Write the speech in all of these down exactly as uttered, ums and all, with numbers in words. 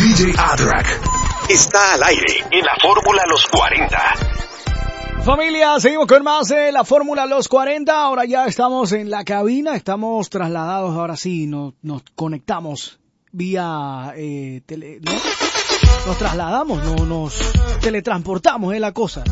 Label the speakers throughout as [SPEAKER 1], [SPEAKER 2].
[SPEAKER 1] D J Adrak está al aire en la Fórmula Los cuarenta.
[SPEAKER 2] Familia, seguimos con más de la Fórmula Los cuarenta. Ahora ya estamos en la cabina, estamos trasladados, ahora sí, nos, nos conectamos vía eh, tele, ¿no? Nos trasladamos, no nos teletransportamos, es la cosa.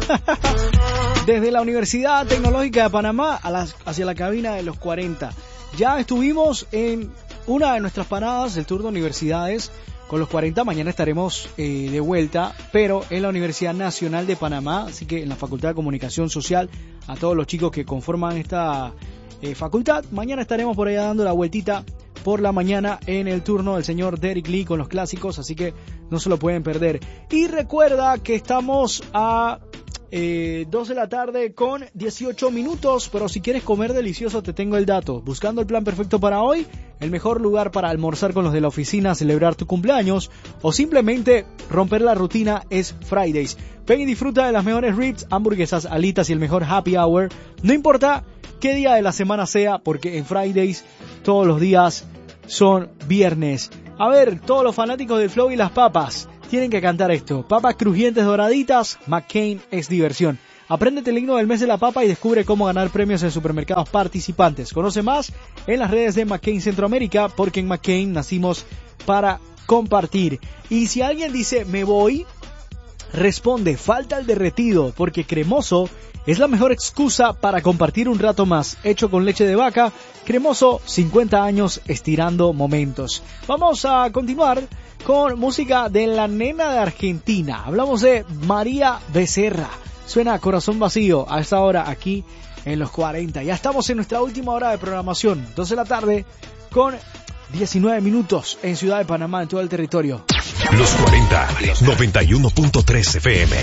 [SPEAKER 2] Desde la Universidad Tecnológica de Panamá a las, hacia la cabina de los cuarenta. Ya estuvimos en una de nuestras paradas, el tour de universidades, con los cuarenta. Mañana estaremos eh, de vuelta, pero en la Universidad Nacional de Panamá, así que en la Facultad de Comunicación Social, a todos los chicos que conforman esta eh, facultad, mañana estaremos por allá dando la vueltita por la mañana en el turno del señor Derek Lee con los clásicos, así que no se lo pueden perder. Y recuerda que estamos a eh, dos de la tarde con dieciocho minutos, pero si quieres comer delicioso te tengo el dato. Buscando el plan perfecto para hoy, el mejor lugar para almorzar con los de la oficina, celebrar tu cumpleaños o simplemente romper la rutina es Fridays. Ven y disfruta de las mejores ribs, hamburguesas, alitas y el mejor happy hour. No importa qué día de la semana sea, porque en Fridays todos los días son viernes. A ver, todos los fanáticos del flow y las papas tienen que cantar esto. Papas crujientes doraditas, McCain es diversión. Apréndete el himno del mes de la papa y descubre cómo ganar premios en supermercados participantes. Conoce más en las redes de McCain Centroamérica, porque en McCain nacimos para compartir. Y si alguien dice me voy, responde falta el derretido, porque Cremoso es la mejor excusa para compartir un rato más. Hecho con leche de vaca, Cremoso, cincuenta años estirando momentos. Vamos a continuar con música de la nena de Argentina. Hablamos de María Becerra. Suena Corazón Vacío a esta hora aquí en los cuarenta. Ya estamos en nuestra última hora de programación. dos de la tarde con diecinueve minutos en Ciudad de Panamá, en todo el territorio.
[SPEAKER 1] Los cuarenta, noventa y uno punto tres F M.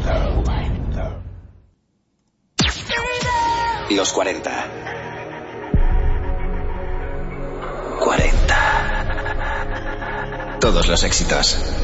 [SPEAKER 1] Los cuarenta. cuarenta. Todos los éxitos.